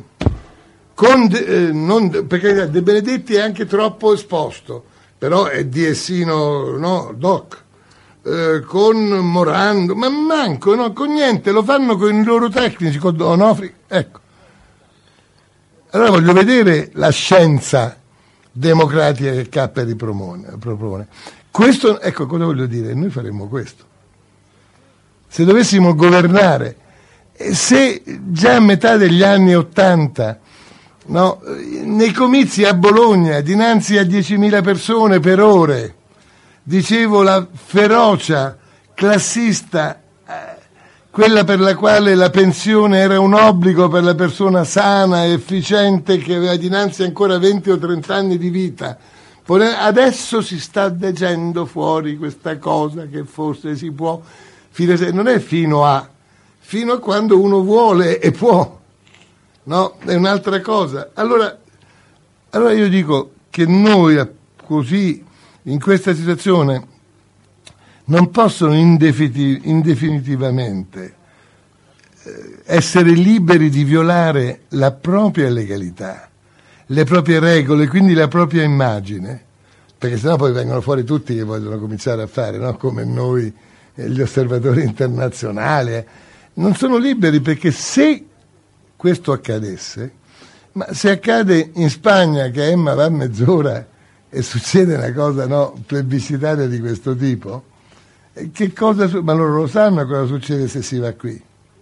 perché De Benedetti è anche troppo esposto, però è diesino, no, doc, con Morando, ma manco, no, con niente, lo fanno con i loro tecnici, con Onofri, ecco. Allora voglio vedere la scienza democratica che Capperi propone. Questo, ecco cosa voglio dire, noi faremmo questo. Se dovessimo governare, se già a metà degli anni '80, no, nei comizi a Bologna, dinanzi a 10.000 persone per ore, dicevo la ferocia classista, quella per la quale la pensione era un obbligo per la persona sana e efficiente che aveva dinanzi ancora 20 o 30 anni di vita. Adesso si sta dicendo fuori questa cosa che forse si può, non è fino a quando uno vuole e può, no? È un'altra cosa. Allora io dico che noi così, in questa situazione, non possono indefinitivamente essere liberi di violare la propria legalità, le proprie regole, quindi la propria immagine, perché sennò poi vengono fuori tutti che vogliono cominciare a fare, no? Come noi, gli osservatori internazionali. Non sono liberi, perché se questo accadesse, Ma se accade in Spagna che Emma va a mezz'ora e succede una cosa plebiscitaria di questo tipo, che cosa ma loro lo sanno cosa succede se si va qui?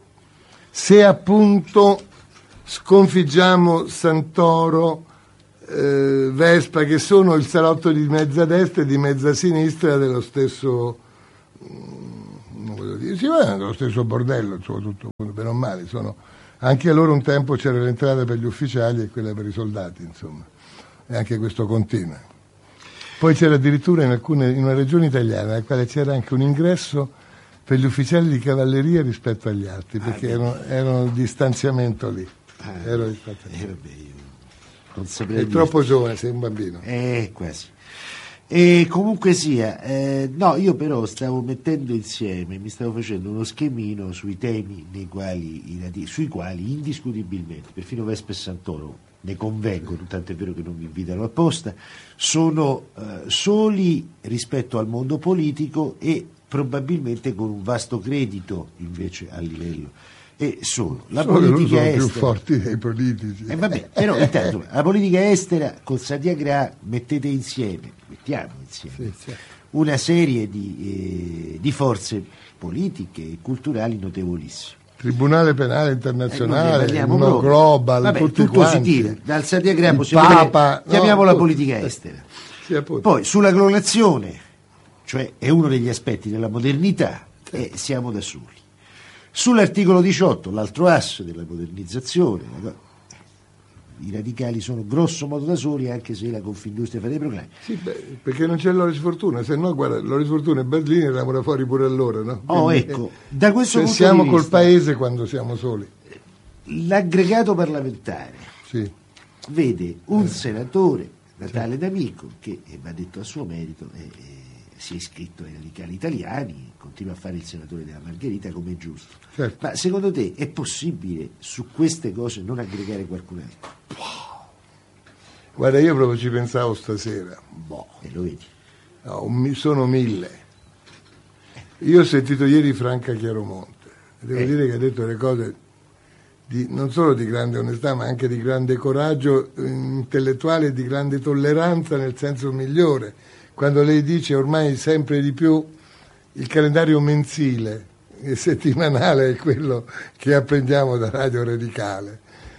Se appunto sconfiggiamo Santoro, Vespa, che sono il salotto di mezza destra e di mezza sinistra dello stesso, non voglio dire, sì, ma dello stesso bordello, insomma, tutto bene o male, anche loro un tempo c'era l'entrata per gli ufficiali e quella per i soldati, insomma, e anche questo continua. Poi c'era addirittura in una regione italiana nella quale c'era anche un ingresso per gli ufficiali di cavalleria rispetto agli altri, perché erano di distanziamento lì. Ero di distanziamento. Non saprei è troppo giovane, sei un bambino. Quasi. E comunque sia, no, io però stavo mettendo insieme, mi stavo facendo uno schemino sui temi sui quali indiscutibilmente, perfino Vespa e Santoro ne convengono, tant'è vero che non mi invitano apposta, sono soli rispetto al mondo politico e probabilmente con un vasto credito invece a livello. E sono la politica sono estera più forti dei politici. Vabbè, però intanto la politica estera col Satyagraha mettiamo insieme una serie di forze politiche e culturali notevolissime. Tribunale penale internazionale, global, vabbè, tutti tutto quanti. Si tira dal Satyagraha, possiamo chiamiamola politica estera. Poi sulla clonazione, cioè è uno degli aspetti della modernità, e siamo da soli. Sull'articolo 18, l'altro asse della modernizzazione, i radicali sono grosso modo da soli, anche se la Confindustria fa dei proclami. Sì, perché non c'è Loris Fortuna, se no guarda, Loris Fortuna e Baslini eravamo da fuori pure allora, no? Quindi, ecco, da questo punto siamo di vista, col paese quando siamo soli. L'aggregato parlamentare vede un senatore, Natale D'Amico, che va detto a suo merito, si è iscritto ai radicali italiani, continua a fare il senatore della Margherita come è giusto. Certo. Ma secondo te è possibile su queste cose non aggregare qualcun altro? Guarda, io proprio ci pensavo stasera. E lo vedi? No, sono 1000. Io ho sentito ieri Franca Chiaromonte. Devo dire che ha detto le cose non solo di grande onestà, ma anche di grande coraggio intellettuale e di grande tolleranza nel senso migliore. Quando lei dice ormai sempre di più il calendario mensile e settimanale è quello che apprendiamo da Radio Radicale.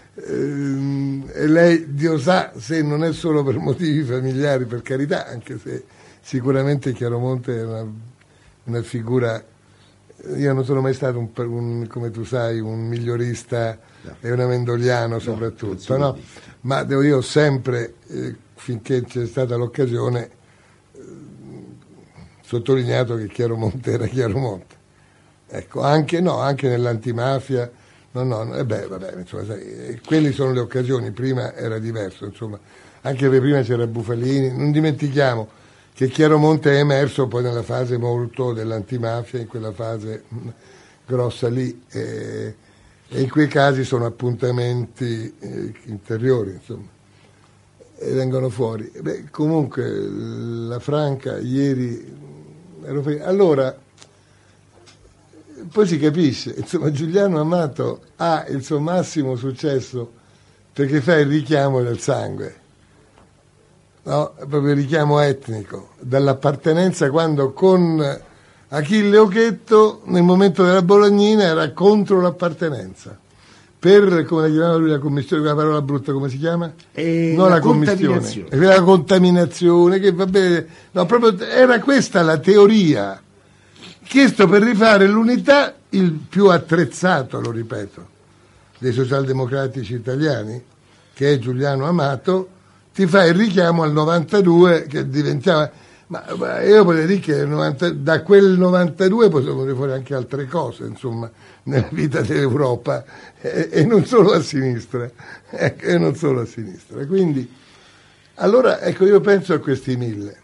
E lei, Dio sa, se non è solo per motivi familiari, per carità, anche se sicuramente Chiaromonte è una figura. Io non sono mai stato come tu sai, un migliorista e un amendoliano soprattutto, no? Ma devo dire, ho sempre, finché c'è stata l'occasione, sottolineato che Chiaromonte era Chiaromonte. Ecco, anche nell'antimafia, insomma, sai, quelle sono le occasioni, prima era diverso, insomma, anche perché prima c'era Bufalini, non dimentichiamo che Chiaromonte è emerso poi nella fase molto dell'antimafia, in quella fase grossa lì, e in quei casi sono appuntamenti interiori, insomma, e vengono fuori. Comunque la Franca ieri allora poi si capisce, insomma, Giuliano Amato ha il suo massimo successo perché fa il richiamo del sangue, no? Proprio il richiamo etnico, dall'appartenenza, quando con Achille Occhetto nel momento della Bolognina era contro l'appartenenza. Per, come la chiamava lui, la commissione, quella parola brutta, come si chiama? Non la commissione, la contaminazione, che va bene, no, proprio era questa la teoria, chiesto per rifare l'unità. Il più attrezzato, lo ripeto, dei socialdemocratici italiani, che è Giuliano Amato, ti fa il richiamo al 92 che diventava, ma io potrei dire che da quel 92 possono venire fuori anche altre cose, insomma, nella vita dell'Europa, e non solo a sinistra, e non solo a sinistra. Quindi, allora, ecco, io penso a questi 1000.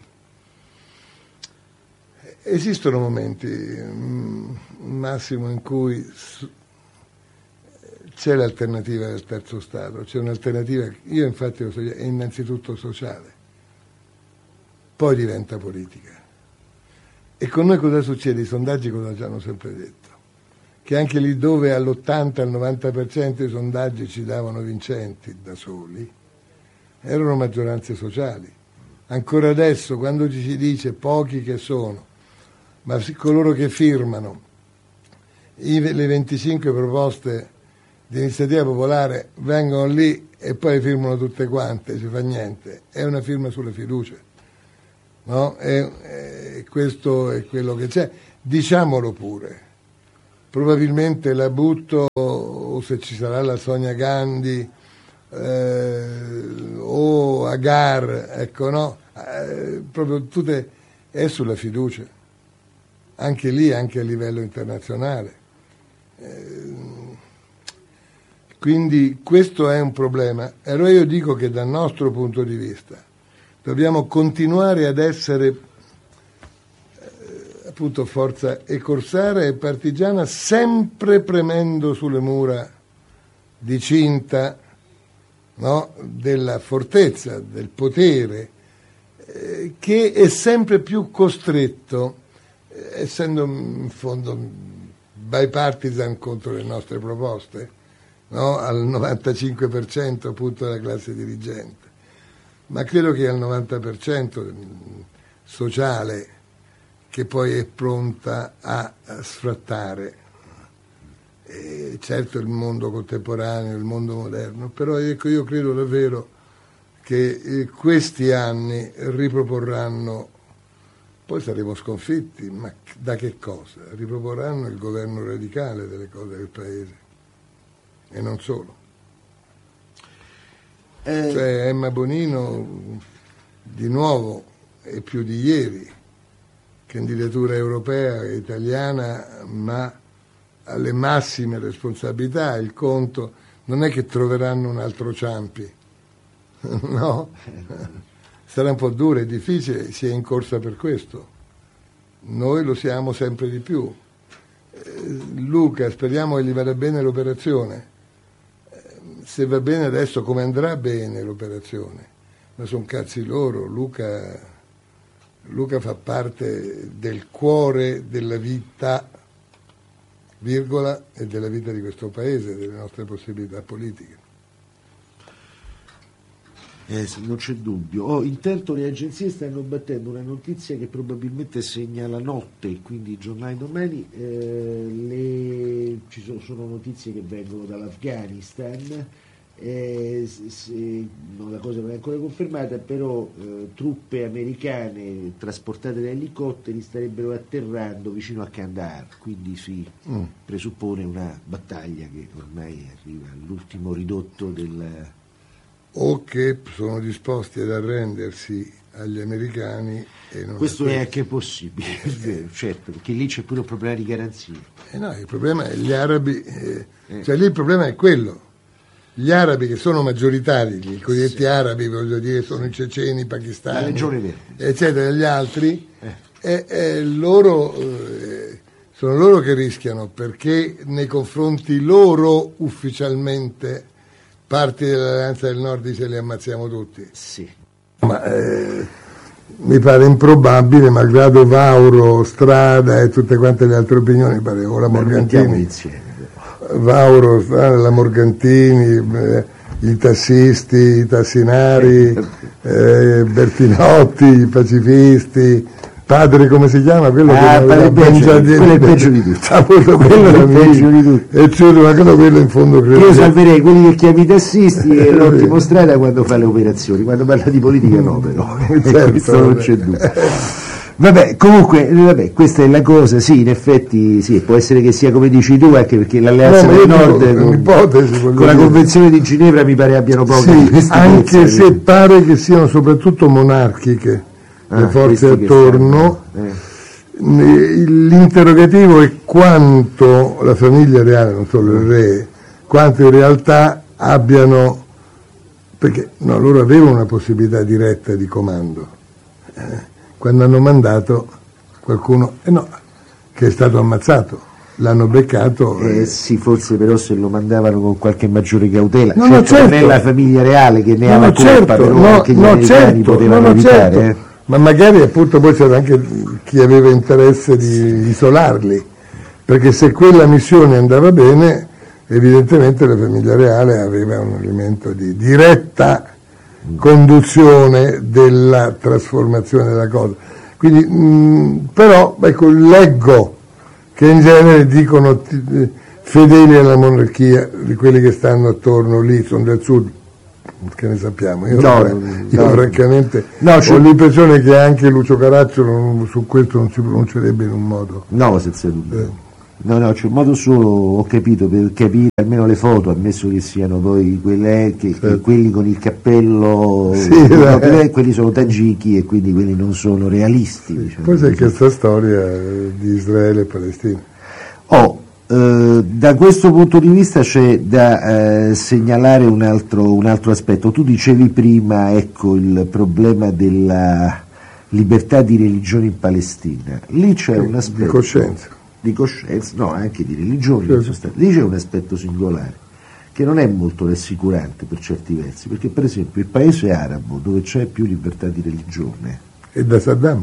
Esistono momenti, Massimo, in cui c'è l'alternativa del terzo Stato, c'è un'alternativa, io infatti lo so, è innanzitutto sociale, poi diventa politica. E con noi cosa succede? I sondaggi cosa ci hanno sempre detto? che anche lì dove all'80 al 90% i sondaggi ci davano vincenti da soli, erano maggioranze sociali. Ancora adesso, quando ci si dice pochi che sono, ma coloro che firmano le 25 proposte di iniziativa popolare vengono lì e poi le firmano tutte quante, si fa niente, è una firma sulla fiducia, no? Questo è quello che c'è, diciamolo pure, probabilmente la butto, o se ci sarà la Sonia Gandhi o Agar, ecco, no? Proprio tutte, è sulla fiducia, anche lì, anche a livello internazionale. Quindi questo è un problema. Allora io dico che dal nostro punto di vista dobbiamo continuare ad essere appunto forza e corsara e partigiana, sempre premendo sulle mura di cinta, no? Della fortezza, del potere, che è sempre più costretto, essendo in fondo bipartisan contro le nostre proposte, no? Al 95% appunto della classe dirigente, ma credo che al 90% sociale, che poi è pronta a sfrattare certo il mondo contemporaneo, il mondo moderno, però ecco, io credo davvero che questi anni riproporranno, poi saremo sconfitti, ma da che cosa? Riproporranno il governo radicale delle cose del Paese, e non solo. Cioè Emma Bonino di nuovo, e più di ieri, candidatura europea italiana, ma alle massime responsabilità. Il conto non è che troveranno un altro Ciampi, no? Sarà un po' duro, è difficile, si è in corsa per questo. Noi lo siamo sempre di più. Luca, speriamo che gli vada bene l'operazione. Se va bene adesso, come andrà bene l'operazione? Ma sono cazzi loro. Luca fa parte del cuore della vita, virgola, e della vita di questo Paese, delle nostre possibilità politiche. Non c'è dubbio. Intanto le agenzie stanno battendo una notizia che probabilmente segna la notte, quindi i giornali domani, sono notizie che vengono dall'Afghanistan, la cosa non è ancora confermata, però truppe americane trasportate da elicotteri starebbero atterrando vicino a Kandahar, quindi si presuppone una battaglia che ormai arriva all'ultimo ridotto del... o che sono disposti ad arrendersi agli americani. E non questo è anche possibile, è vero, certo, perché lì c'è pure un problema di garanzia. No, il problema è gli arabi, cioè lì il problema è quello. Gli arabi che sono maggioritari, i cosiddetti arabi, voglio dire, sono i ceceni, i pakistani, la Legione Verde, eccetera, gli altri, loro, sono loro che rischiano, perché nei confronti loro ufficialmente parti dell'Alleanza del Nord dice li ammazziamo tutti. Sì. Ma mi pare improbabile, malgrado Vauro, Strada e tutte quante le altre opinioni, mi pare, o la Morgantini, Vauro, Strada, la Morgantini, i tassisti, i tassinari, Bertinotti, i pacifisti, padre come si chiama? Quello quello è il peggio di tutti. Quello è il peggio di tutti. E cioè, ma quello in fondo credo. Io salverei quelli che chiami i tassisti e l'ottimo Strada quando fa le operazioni, quando parla di politica no, però. Certo, questo non c'è dubbio. Vabbè, comunque, questa è la cosa, sì, in effetti sì, può essere che sia come dici tu, anche perché l'Alleanza del Nord con la Convenzione di Ginevra mi pare abbiano poco di queste anche se pare che siano soprattutto monarchiche le forze attorno. L'interrogativo è quanto la famiglia reale, non solo il re, quanto in realtà abbiano, perché no, loro avevano una possibilità diretta di comando. Quando hanno mandato qualcuno, che è stato ammazzato, l'hanno beccato. Sì, forse però se lo mandavano con qualche maggiore cautela, certo, non è la famiglia reale che ne ha la colpa, però anche gli americani potevano evitare. Ma magari appunto poi c'era anche chi aveva interesse di isolarli, perché se quella missione andava bene, evidentemente la famiglia reale aveva un elemento di diretta conduzione della trasformazione della cosa. Quindi, però, ecco, leggo che in genere dicono fedeli alla monarchia di quelli che stanno attorno lì, sono del sud, che ne sappiamo. Io francamente ho l'impressione che anche Lucio Caracciolo su questo non si pronuncerebbe in un modo. No, senza dubbio. No, c'è un modo solo, ho capito, per capire almeno le foto, ammesso che siano poi quelle quelli con il cappello, quelli sono tagiki e quindi quelli non sono realisti. Diciamo. Poi c'è questa storia di Israele e Palestina. Da questo punto di vista c'è da segnalare un altro aspetto. Tu dicevi prima, ecco, il problema della libertà di religione in Palestina. Lì c'è un aspetto di coscienza, no, anche di religione, certo. Lì c'è un aspetto singolare che non è molto rassicurante per certi versi, perché per esempio il paese arabo dove c'è più libertà di religione è da Saddam.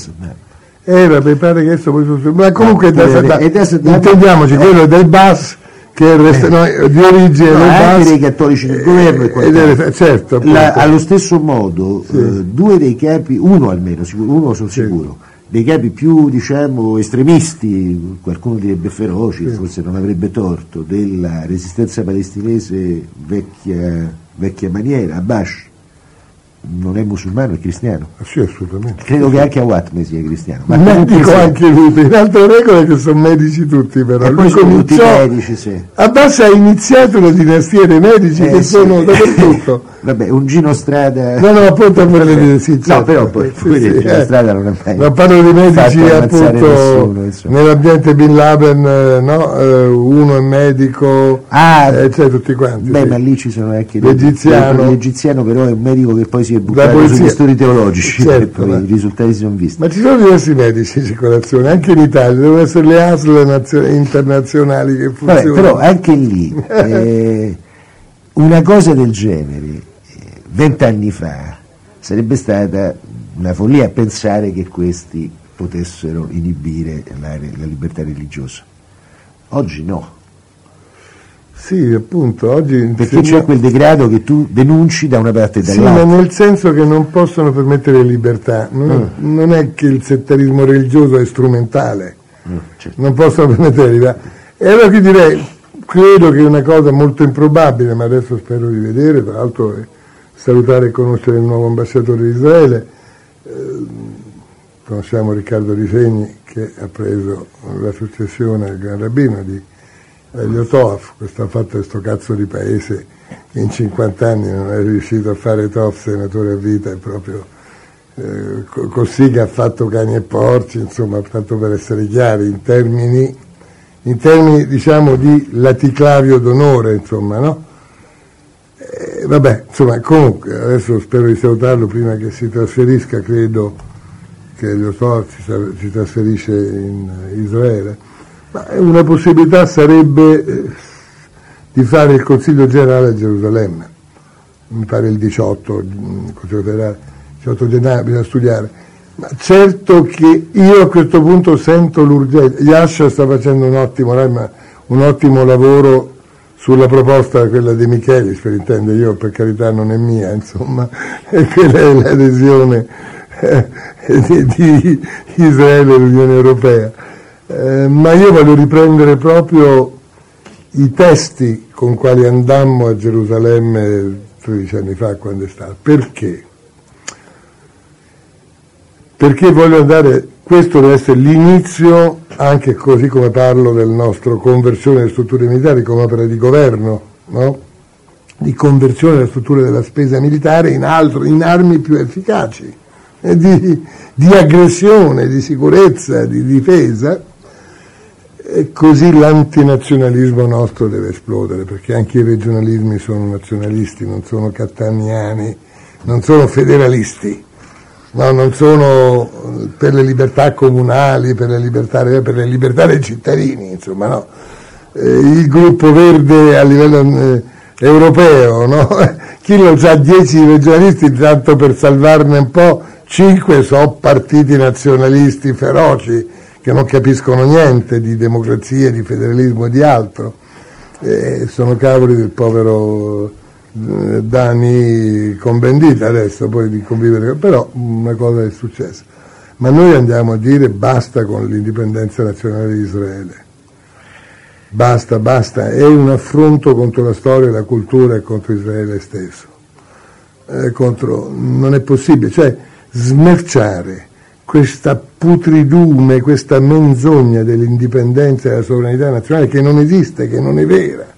Mi pare che adesso ma comunque è da Saddam. Intendiamoci, quello del Bas che è di origine del Bas, anche dei cattolici del governo e certo, allo stesso modo due dei capi, uno almeno, uno sono sicuro, dei capi più, diciamo, estremisti, qualcuno direbbe feroci, forse non avrebbe torto, della resistenza palestinese vecchia maniera, Abbas, non è musulmano, è cristiano. Sì, assolutamente. Credo che anche Awatme sia cristiano. Ma medico anche lui, in altre regole che sono medici tutti, però. E poi sono tutti medici, sì. Abbas ha iniziato la dinastia dei medici che sono dappertutto. Vabbè, un Gino Strada. No, appunto per le dire, no, però poi Gino Strada non è mai. Ma parlo di medici appunto nell'ambiente Bin Laden, uno è medico, cioè tutti quanti. Ma lì ci sono anche l'egiziano però è un medico che poi si è buttato sugli studi teologici, certo, i risultati si sono visti. Ma ci sono diversi medici in circolazione, anche in Italia, devono essere le ASL internazionali che funzionano. Però anche lì una cosa del genere 20 anni fa sarebbe stata una follia pensare che questi potessero inibire la libertà religiosa. Oggi no. Sì, appunto, oggi perché c'è quel degrado che tu denunci da una parte e dall'altra. Sì, ma nel senso che non possono permettere libertà, non è che il settarismo religioso è strumentale, certo. Non possono permettere libertà. E allora qui direi, credo che è una cosa molto improbabile, ma adesso spero di vedere, tra l'altro salutare e conoscere il nuovo ambasciatore di Israele, conosciamo Riccardo Risegni che ha preso la successione al Gran Rabbino di Elio Toaf, questo ha fatto questo cazzo di paese che in 50 anni non è riuscito a fare Toaf senatore a vita, è proprio così che ha fatto cani e porci, insomma, tanto per essere chiari, in termini diciamo di laticlavio d'onore, insomma, no? Vabbè, insomma, comunque adesso spero di salutarlo prima che si trasferisca, credo che Elio Toaf si trasferisce in Israele. Ma una possibilità sarebbe di fare il Consiglio generale a Gerusalemme, mi pare il 18 gennaio, bisogna studiare, ma certo che io a questo punto sento l'urgenza. Yasha sta facendo un ottimo lavoro sulla proposta, quella di Michelis, per intendere, io per carità non è mia, insomma, e quella è l'adesione di Israele all'Unione Europea. Ma io voglio riprendere proprio i testi con quali andammo a Gerusalemme 13 anni fa, quando è stato. Perché? Perché voglio andare, questo deve essere l'inizio, anche così come parlo del nostro conversione delle strutture militari come opera di governo, no? Di conversione delle strutture della spesa militare in armi più efficaci, di aggressione, di sicurezza, di difesa. E così l'antinazionalismo nostro deve esplodere, perché anche i regionalismi sono nazionalisti, non sono cattaniani, non sono federalisti, no, non sono per le libertà comunali, per le libertà dei cittadini, insomma, no. Il gruppo verde a livello europeo, no? Chi lo sa, 10 regionalisti, tanto per salvarne un po', 5 sono partiti nazionalisti feroci, che non capiscono niente di democrazia, di federalismo e di altro. Sono cavoli del povero Dani Combendita adesso, poi di convivere, però una cosa è successa. Ma noi andiamo a dire basta con l'indipendenza nazionale di Israele. Basta, è un affronto contro la storia, la cultura e contro Israele stesso. Non è possibile, cioè smerciare questa putridune, questa menzogna dell'indipendenza e della sovranità nazionale che non esiste, che non è vera.